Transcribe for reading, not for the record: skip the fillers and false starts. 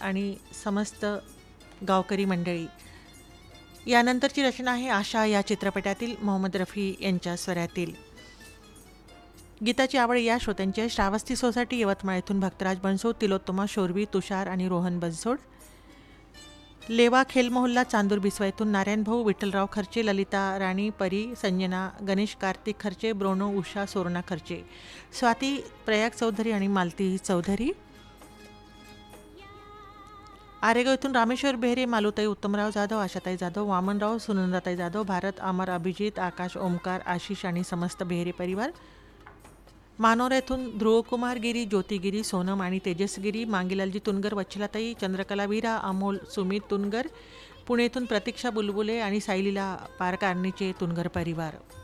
आणि समस्त गावकरी मंडळी. यानंतरची रचना आहे आशा या चित्रपटातील मोहम्मद रफी यांच्या स्वरातील. गीताची आवड या श्रोत्यांची श्रावस्ती सोसायटी यवतमाळ येथून भक्तराज बनसोड, तिलोत्तमा शोरवी, तुषार आणि रोहन बनसोड. लेवा खेल मोहल्ला चांदूर बिस्वा येथून नारायण भाऊ, विठ्ठलराव खर्चे, ललिता राणी, परी, संजना, गणेश कार्तिक खर्चे, ब्रोनो, उषा, सोरणा खर्चे. स्वाती प्रयाग चौधरी आणि मालती चौधरी. आरेगाव येथून रामेश्वर बेहरे, मालुताई उत्तमराव जाधव, आशाताई जाधव, वामनराव, सुनंदाताई जाधव, भारत, अमर, अभिजित, आकाश, ओमकार, आशिष आणि समस्त बेहरे परिवार. मानोरा येथून ध्रुवकुमार गिरी, ज्योतिगिरी, सोनम आणि तेजसगिरी, मांगीलालजी तुनगर, वच्छलाताई, चंद्रकला वीरा, अमोल, सुमित तुनगर. पुणे येथून प्रतीक्षा बुलबुले आणि साईलीला पारकारणीचे तुनगर परिवार.